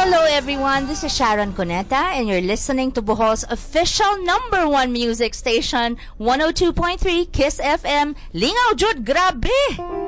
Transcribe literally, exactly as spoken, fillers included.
Hello everyone, this is Sharon Cuneta and you're listening to Bohol's official number one music station, one oh two point three Kiss F M. Lingaw jud, grabe!